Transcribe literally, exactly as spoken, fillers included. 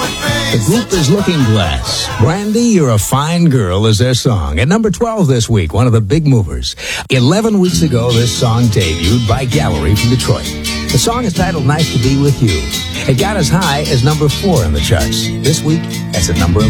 The group is Looking Glass. Brandy, You're a Fine Girl is their song. At number twelve this week, one of the big movers. Eleven weeks ago, this song debuted by Gallery from Detroit. The song is titled Nice to Be With You. It got as high as number four in the charts. This week, that's at number eleven.